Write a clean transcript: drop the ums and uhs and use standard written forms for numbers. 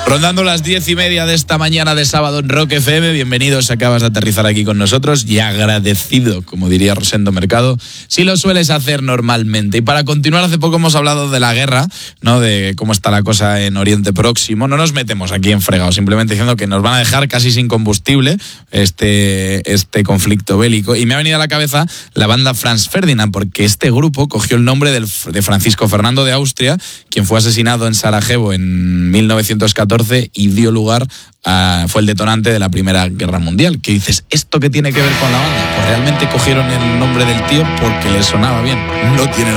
Rondando las 10:30 de esta mañana de sábado en Rock FM, bienvenidos, acabas de aterrizar aquí con nosotros y agradecido, como diría Rosendo Mercado, si lo sueles hacer normalmente. Y para continuar, hace poco hemos hablado de la guerra, ¿no? De cómo está la cosa en Oriente Próximo. No nos metemos aquí en fregado, simplemente diciendo que nos van a dejar casi sin combustible este conflicto bélico. Y me ha venido a la cabeza la banda Franz Ferdinand, porque este grupo cogió el nombre de Francisco Fernando de Austria, quien fue asesinado en Sarajevo en 1914 y dio lugar fue el detonante de la Primera Guerra Mundial. Que dices, ¿esto qué tiene que ver con la banda? Pues realmente cogieron el nombre del tío porque les sonaba bien. No tiene